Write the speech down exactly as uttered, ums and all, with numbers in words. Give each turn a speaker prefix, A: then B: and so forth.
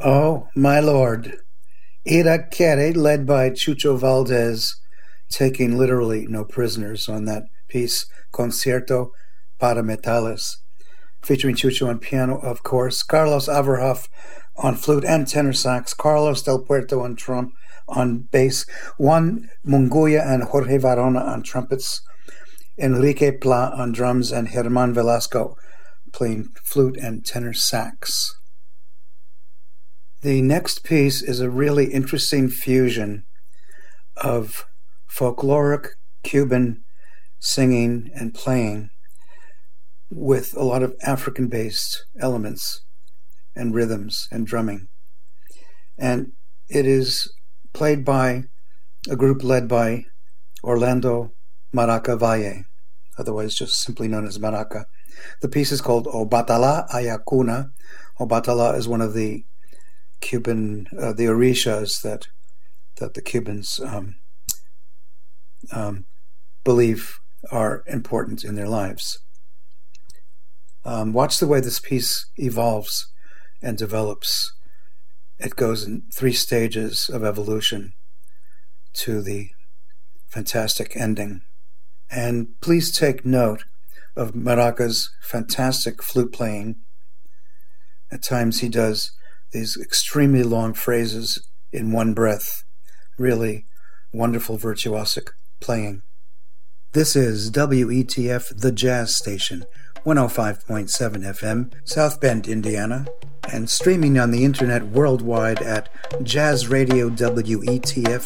A: Oh, my lord. Ira Quere, led by Chucho Valdez, taking literally no prisoners on that piece, Concierto para Metales, featuring Chucho on piano, of course, Carlos Averhoff on flute and tenor sax, Carlos Del Puerto on trump, on bass, Juan Munguia and Jorge Varona on trumpets, Enrique Pla on drums, and Germán Velasco playing flute and tenor sax. The next piece is a really interesting fusion of folkloric Cuban singing and playing with a lot of African-based elements and rhythms and drumming. And it is played by a group led by Orlando Maraca Valle, otherwise just simply known as Maraca. The piece is called O Batala Ayacuna. O Batala is one of the Cuban, uh, the orishas that that the Cubans um, um, believe are important in their lives. Um, watch the way this piece evolves and develops. It goes in three stages of evolution to the fantastic ending. And please take note of Maraca's fantastic flute playing. At times he does these extremely long phrases in one breath. Really wonderful virtuosic playing. This is W E T F, the Jazz Station, one oh five point seven F M, South Bend, Indiana, and streaming on the internet worldwide at jazz radio W E T F